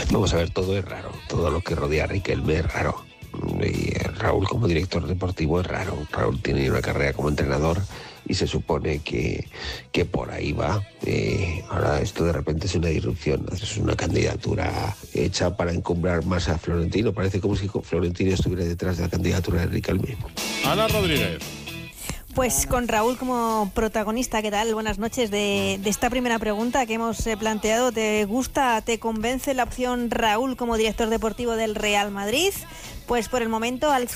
Vamos a ver, todo es raro. Todo lo que rodea a Riquelme es raro. Y Raúl como director deportivo es raro. Raúl tiene una carrera como entrenador y se supone que por ahí va. Ahora esto de repente es una irrupción, es una candidatura hecha para encumbrar más a Florentino. Parece como si Florentino estuviera detrás de la candidatura de Riquelme. Ana Rodríguez. Pues con Raúl como protagonista, ¿qué tal? Buenas noches. De esta primera pregunta que hemos planteado, ¿te gusta, te convence la opción Raúl como director deportivo del Real Madrid? Pues por el momento al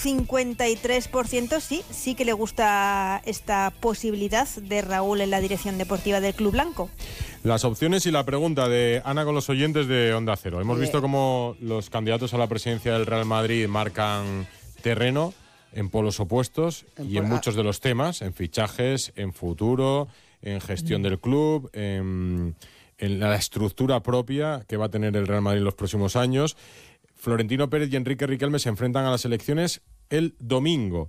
53% sí que le gusta esta posibilidad de Raúl en la dirección deportiva del Club Blanco. Las opciones y la pregunta de Ana con los oyentes de Onda Cero. Hemos visto cómo los candidatos a la presidencia del Real Madrid marcan terreno en polos opuestos y en muchos de los temas, en fichajes, en futuro, en gestión del club, en la estructura propia que va a tener el Real Madrid en los próximos años. Florentino Pérez y Enrique Riquelme se enfrentan a las elecciones el domingo,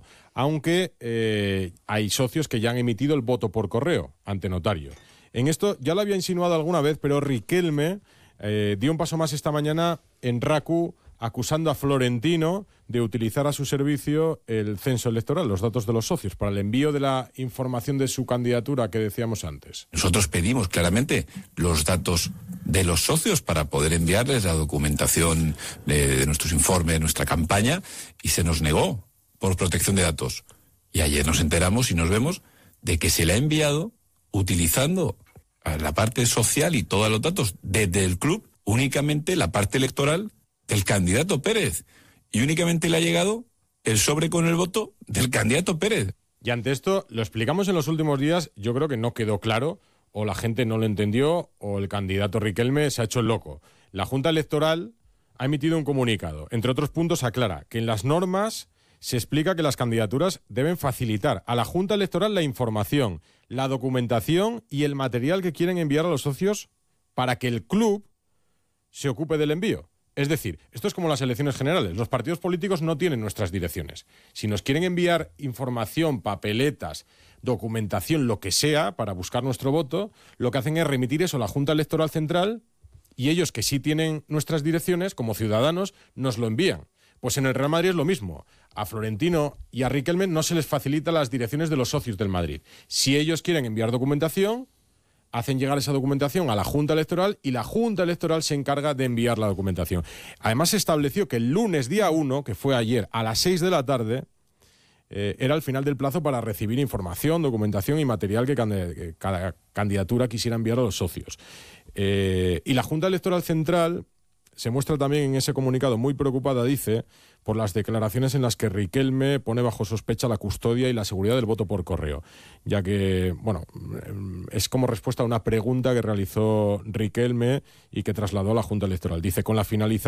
aunque hay socios que ya han emitido el voto por correo ante notario. En esto ya lo había insinuado alguna vez, pero Riquelme dio un paso más esta mañana en RACU, acusando a Florentino de utilizar a su servicio el censo electoral, los datos de los socios, para el envío de la información de su candidatura que decíamos antes. Nosotros pedimos claramente los datos de los socios para poder enviarles la documentación de nuestros informes, de nuestra campaña, y se nos negó por protección de datos. Y ayer nos enteramos y nos vemos de que se le ha enviado utilizando a la parte social y todos los datos desde el club, únicamente la parte electoral del candidato Pérez, y únicamente le ha llegado el sobre con el voto del candidato Pérez. Y ante esto, lo explicamos en los últimos días, yo creo que no quedó claro, o la gente no lo entendió, o el candidato Riquelme se ha hecho el loco. La Junta Electoral ha emitido un comunicado. Entre otros puntos aclara que en las normas se explica que las candidaturas deben facilitar a la Junta Electoral la información, la documentación y el material que quieren enviar a los socios para que el club se ocupe del envío. Es decir, esto es como las elecciones generales. Los partidos políticos no tienen nuestras direcciones. Si nos quieren enviar información, papeletas, documentación, lo que sea, para buscar nuestro voto, lo que hacen es remitir eso a la Junta Electoral Central y ellos, que sí tienen nuestras direcciones, como ciudadanos, nos lo envían. Pues en el Real Madrid es lo mismo. A Florentino y a Riquelme no se les facilita las direcciones de los socios del Madrid. Si ellos quieren enviar documentación, hacen llegar esa documentación a la Junta Electoral y la Junta Electoral se encarga de enviar la documentación. Además, se estableció que el lunes día 1, que fue ayer, a las 6 de la tarde, era el final del plazo para recibir información, documentación y material que cada candidatura quisiera enviar a los socios. Y la Junta Electoral Central se muestra también en ese comunicado muy preocupada, dice, por las declaraciones en las que Riquelme pone bajo sospecha la custodia y la seguridad del voto por correo, ya que, bueno, es como respuesta a una pregunta que realizó Riquelme y que trasladó a la Junta Electoral. Dice, con la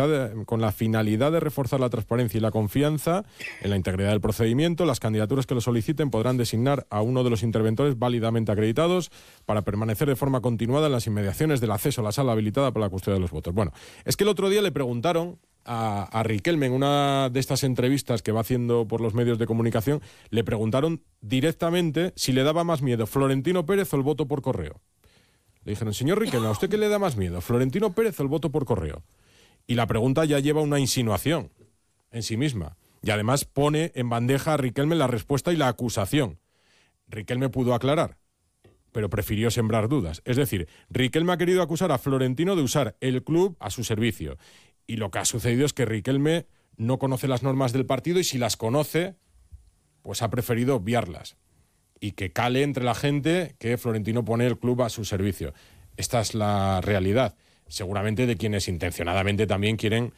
finalidad de reforzar la transparencia y la confianza en la integridad del procedimiento, las candidaturas que lo soliciten podrán designar a uno de los interventores válidamente acreditados para permanecer de forma continuada en las inmediaciones del acceso a la sala habilitada para la custodia de los votos. Bueno, es que el otro día le preguntaron a Riquelme en una de estas entrevistas que va haciendo por los medios de comunicación, le preguntaron directamente si le daba más miedo Florentino Pérez o el voto por correo. Le dijeron, señor Riquelme, ¿a usted qué le da más miedo, Florentino Pérez o el voto por correo? Y la pregunta ya lleva una insinuación en sí misma. Y además pone en bandeja a Riquelme la respuesta y la acusación. Riquelme pudo aclarar, pero prefirió sembrar dudas. Es decir, Riquelme ha querido acusar a Florentino de usar el club a su servicio. Y lo que ha sucedido es que Riquelme no conoce las normas del partido y si las conoce, pues ha preferido obviarlas. Y que cale entre la gente que Florentino pone el club a su servicio. Esta es la realidad. Seguramente de quienes intencionadamente también quieren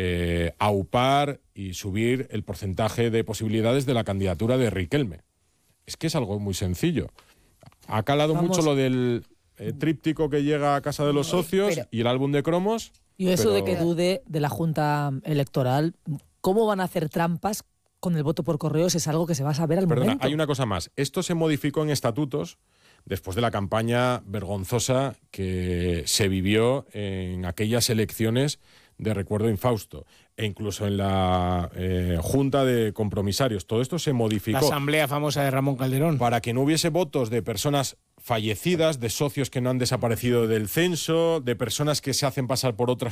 aupar y subir el porcentaje de posibilidades de la candidatura de Riquelme. Es que es algo muy sencillo. Ha calado mucho lo del tríptico que llega a casa de los socios y el álbum de cromos. Y eso de que dude de la Junta Electoral, ¿cómo van a hacer trampas con el voto por correos? Es algo que se va a saber al momento. Hay una cosa más. Esto se modificó en estatutos después de la campaña vergonzosa que se vivió en aquellas elecciones de recuerdo infausto. E incluso en la Junta de Compromisarios. Todo esto se modificó. La asamblea famosa de Ramón Calderón. Para que no hubiese votos de personas fallecidas, de socios que no han desaparecido del censo, de personas que se hacen pasar por otras